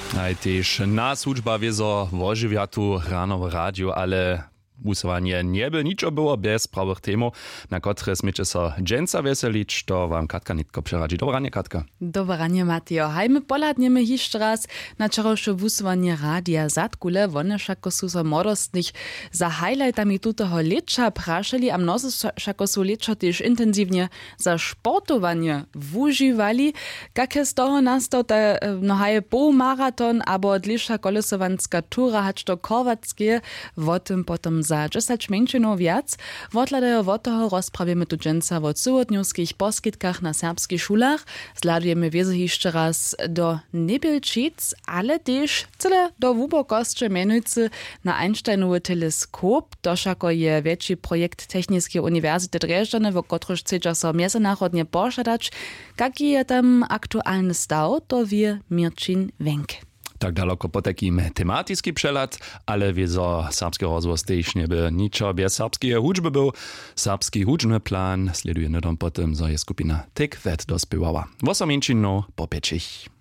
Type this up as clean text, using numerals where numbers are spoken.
Aj tiež nás hudžba wiezo oživia tu ráno v rádiu, ale usovanie niebe ničo było bez prawych témów, na które smycie so dżęca weselić, to wam Katka nitko przeradzi. Dobranie, Katka. Dobranie, Mateo. Hajmy poladniemy jeszcze raz na czarowsze wusowanie radia Zatkule, one szako su so modostnych za highlightami tutego lecza praszeli, a mnozy szako su lecza też intensywnie za sportowanie wużywali. Jakie z toho nastał te nohaje półmaraton, albo dlisza kolesowanska tura, hacz to korwackie, o tym potom za 10 mięczynów wiac. Wotladejo od toho rozprawimy tu dżęca o cudotniowskich poskitkach na serbskich szulach. Zladujemy wiedzę jeszcze raz do Nebelčic, ale też cele do Wubokostcze menujcy na Einsteinowy teleskop. Doszako je większy projekt Technickiej Uniwersytety Dresdene, w którym chce so międzynarodnie poszadać. Jaki je tam aktualny staw, to wie Mirčin Wenk. Tak daleko po takim tematyczny przelat, ale wiezo serbski rozwoz też nie by niczo bez serbskiej hudżby był. Serbski hudżny plan sleduje nedom potem, że je skupina Tik Vet dospywała. Wosomięczyno po pieczich.